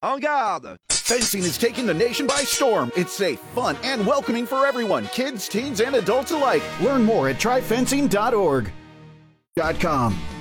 En garde! Fencing is taking the nation by storm. It's safe, fun, and welcoming for everyone, kids, teens, and adults alike. Learn more at tryfencing.org.com.